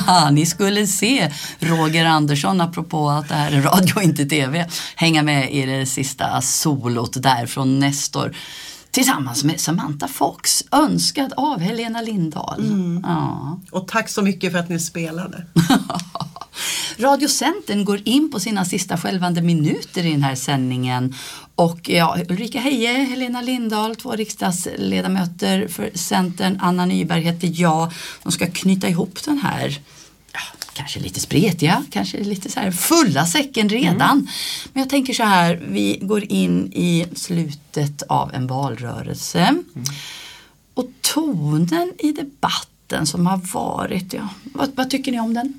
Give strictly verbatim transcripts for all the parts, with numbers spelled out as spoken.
Ni skulle se Roger Andersson, apropå att det här är radio och inte tv, hänga med i det sista solot där från Nestor. Tillsammans med Samantha Fox, önskad av Helena Lindahl. Mm. Ja. Och tack så mycket för att ni spelade. Radiocentern går in på sina sista skälvande minuter i den här sändningen. Och ja, Ulrika Heje, Helena Lindahl, två riksdagsledamöter för Centern, Anna Nyberg heter jag. De ska knyta ihop den här, ja, kanske lite spretiga, kanske lite så här fulla säcken redan. Mm. Men jag tänker så här, vi går in i slutet av en valrörelse. Mm. Och tonen i debatten som har varit, ja, vad, vad tycker ni om den?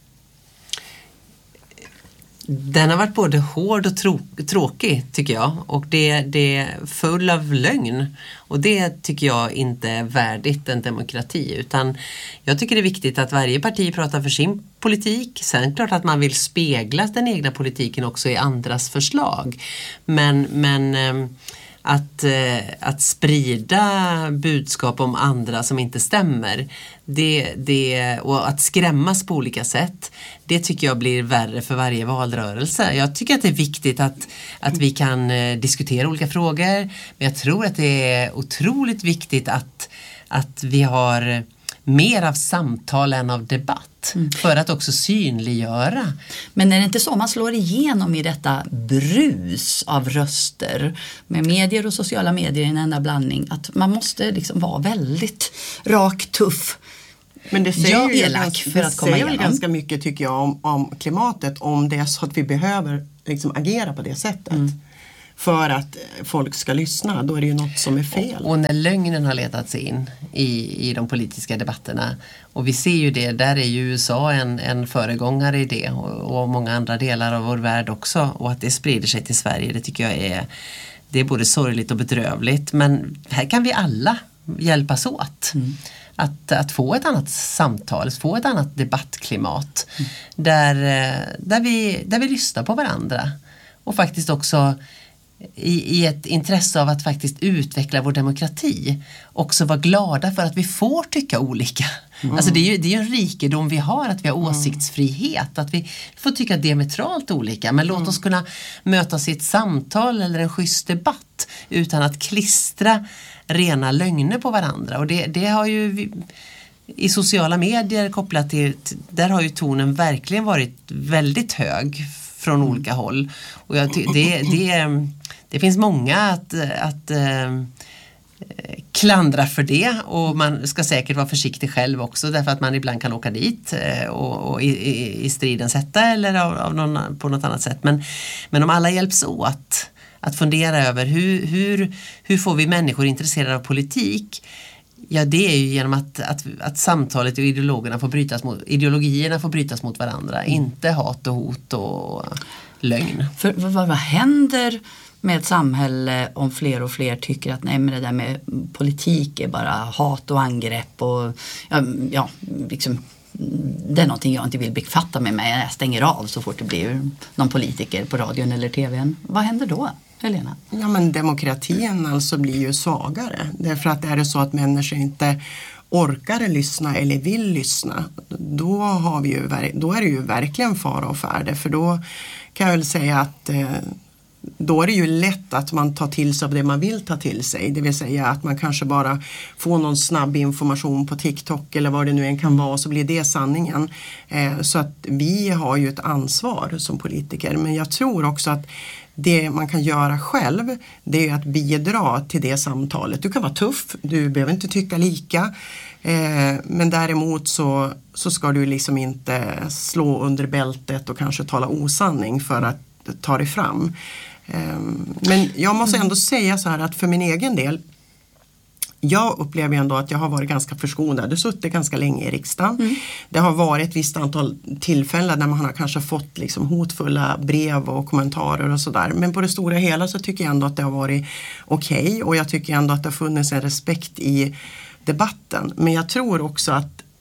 Den har varit både hård och trå- tråkig tycker jag, och det, det är full av lögn, och det tycker jag inte är värdigt en demokrati, utan jag tycker det är viktigt att varje parti pratar för sin politik. Sen klart att man vill spegla den egna politiken också i andras förslag, men, men att, att sprida budskap om andra som inte stämmer, det, det, och att skrämmas på olika sätt, det tycker jag blir värre för varje valrörelse. Jag tycker att det är viktigt att, att vi kan diskutera olika frågor, men jag tror att det är otroligt viktigt att, att vi har mer av samtal än av debatt, mm. för att också synliggöra. Men är det inte så man slår igenom i detta brus av röster med medier och sociala medier i en enda blandning, att man måste liksom vara väldigt rak, tuff, men det säger ja, ju elak ganska, för att komma säger igenom. ganska mycket tycker jag om, om klimatet, om det är så att vi behöver liksom agera på det sättet. Mm. För att folk ska lyssna, då är det ju något som är fel. Och, och när lögnen har letat sig in i, i de politiska debatterna, och vi ser ju det, där är ju U S A en, en föregångare i det, och, och många andra delar av vår värld också, och att det sprider sig till Sverige, det tycker jag är, det är både sorgligt och bedrövligt, men här kan vi alla hjälpas åt. Mm. Att, att få ett annat samtal, få ett annat debattklimat, mm. där, där, vi, där vi lyssnar på varandra, och faktiskt också I, i ett intresse av att faktiskt utveckla vår demokrati också vara glada för att vi får tycka olika. Mm. Alltså det är ju det är ju en rikedom vi har, att vi har åsiktsfrihet, att vi får tycka diametralt olika, men låt mm. oss kunna mötas i ett samtal eller en schysst debatt utan att klistra rena lögner på varandra. Och det, det har ju vi, i sociala medier kopplat till, där har ju tonen verkligen varit väldigt hög från mm. olika håll. Och jag ty- det, det, det finns många att, att eh, klandra för det, och man ska säkert vara försiktig själv också, därför att man ibland kan åka dit eh, och, och i, i, i striden sätta eller av, av någon, på något annat sätt. Men, men om alla hjälps åt att fundera över hur, hur, hur får vi människor intresserade av politik, ja, det är ju genom att, att, att samtalet och ideologerna får brytas mot, ideologierna får brytas mot varandra, mm. inte hat och hot och lögn. För vad, vad händer med ett samhälle om fler och fler tycker att nej, men det där med politik är bara hat och angrepp och ja, ja liksom, det är någonting jag inte vill befatta med mig. Jag stänger av så fort det blir någon politiker på radion eller tvn. Vad händer då, Helena? Ja, men demokratin alltså blir ju svagare. Därför att är det så att människor inte orkar lyssna eller vill lyssna, då, har vi ju, då är det ju verkligen fara och färde. För då kan jag väl säga att eh, då är det ju lätt att man tar till sig av det man vill ta till sig. Det vill säga att man kanske bara får någon snabb information på TikTok eller vad det nu än kan vara, så blir det sanningen. Eh, så att vi har ju ett ansvar som politiker. Men jag tror också att det man kan göra själv, det är att bidra till det samtalet. Du kan vara tuff, du behöver inte tycka lika. Eh, men däremot så, så ska du liksom inte slå under bältet och kanske tala osanning för att ta dig fram. Eh, men jag måste ändå säga så här att för min egen del, jag upplever ändå att jag har varit ganska förskonad. Jag har suttit ganska länge i riksdagen. Mm. Det har varit ett visst antal tillfällen där man har kanske fått liksom hotfulla brev och kommentarer och sådär. Men på det stora hela så tycker jag ändå att det har varit okej. Okay. Och jag tycker ändå att det har funnits en respekt i debatten. Men jag tror också att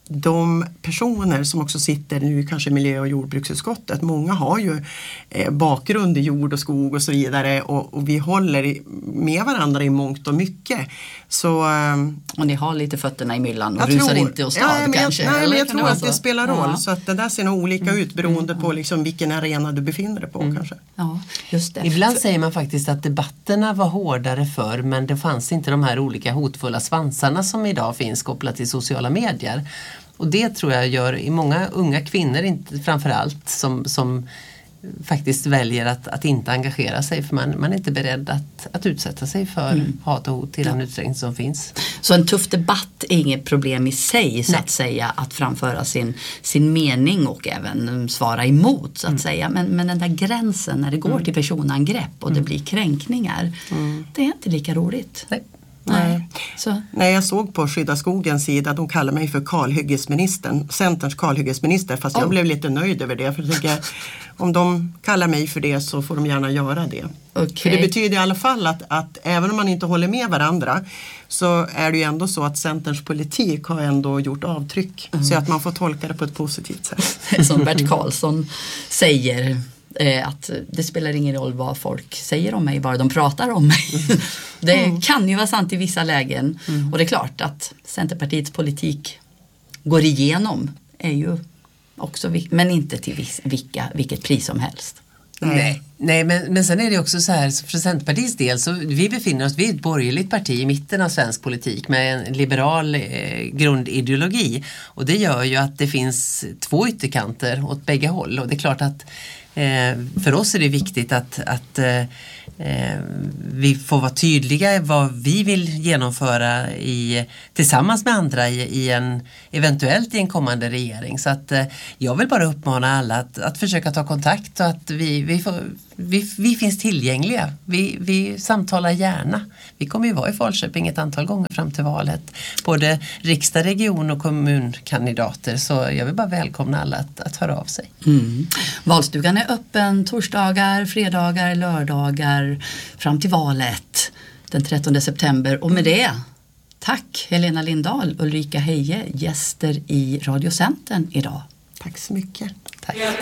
de personer som också sitter nu kanske i miljö- och jordbruksutskottet, många har ju eh, bakgrund i jord och skog och så vidare och, och vi håller i, med varandra i mångt och mycket. Så, eh, och ni har lite fötterna i myllan och jag rusar tror, inte och stad ja, men kanske? Jag, nej, eller? men jag Kan tror det att det så? spelar roll Ja. så att det där ser nog olika ut beroende på liksom vilken arena du befinner dig på Mm. kanske. Ja, just det. Ibland För, säger man faktiskt att debatterna var hårdare förr, men det fanns inte de här olika hotfulla svansarna som idag finns kopplat till sociala medier. Och det tror jag gör i många unga kvinnor, inte framförallt, som, som faktiskt väljer att, att inte engagera sig för man, man är inte beredd att, att utsätta sig för mm. hat och hot i den utsträckning som finns. Så en tuff debatt är inget problem i sig så Nej. att säga, att framföra sin, sin mening och även svara emot så att mm. säga. Men, men den där gränsen när det går mm. till personangrepp och mm. det blir kränkningar, mm. det är inte lika roligt. Nej. Nej. Så. Nej, jag såg på Skydda skogens sida, de kallar mig för kalhyggesministern, Centerns kalhyggesminister, fast oh. jag blev lite nöjd över det, för jag tänker, om de kallar mig för det så får de gärna göra det. Okay. För det betyder i alla fall att, att även om man inte håller med varandra så är det ju ändå så att Centerns politik har ändå gjort avtryck, mm. så att man får tolka det på ett positivt sätt. Som Bert Karlsson säger, att det spelar ingen roll vad folk säger om mig, bara de pratar om mig. Det mm. kan ju vara sant i vissa lägen. Mm. Och det är klart att Centerpartiets politik går igenom är ju också, men inte till viss, vilka, vilket pris som helst. Nej, Nej. Nej men, men sen är det också så här, för Centerpartiets del, så vi befinner oss vid ett borgerligt parti i mitten av svensk politik med en liberal eh, grundideologi. Och det gör ju att det finns två ytterkanter åt bägge håll. Och det är klart att eh, för oss är det viktigt att, att eh, vi får vara tydliga i vad vi vill genomföra i, tillsammans med andra i, i en, eventuellt i en kommande regering. Så att eh, jag vill bara uppmana alla att, att försöka ta kontakt och att vi, vi, får, vi, vi finns tillgängliga. Vi, vi samtalar gärna. Vi kommer ju vara i Falköping ett antal gånger fram till valet. Både riksdag, region och kommunkandidater. Så jag vill bara välkomna alla att, att höra av sig. Mm. Valstugan är öppen torsdagar, fredagar, lördagar fram till valet den trettonde september. Och med det, tack Helena Lindahl, Ulrika Heie, gäster i Radio Centern idag. Tack så mycket. Tack.